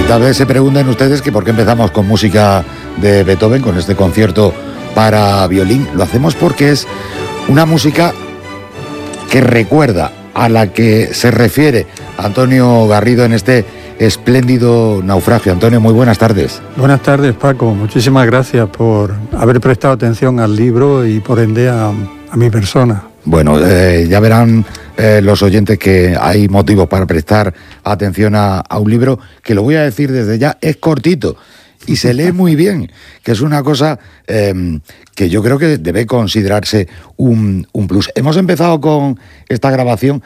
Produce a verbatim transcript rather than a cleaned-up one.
tal vez se pregunten ustedes que por qué empezamos con música de Beethoven, con este concierto para violín. Lo hacemos porque es una música que recuerda, a la que se refiere Antonio Garrido en este espléndido naufragio. Antonio, muy buenas tardes. Buenas tardes, Paco. Muchísimas gracias por haber prestado atención al libro y por ende a, a mi persona. Bueno, eh, ya verán eh, los oyentes que hay motivos para prestar atención a, a un libro que, lo voy a decir desde ya, es cortito y se lee muy bien, que es una cosa eh, que yo creo que debe considerarse un, un plus. Hemos empezado con esta grabación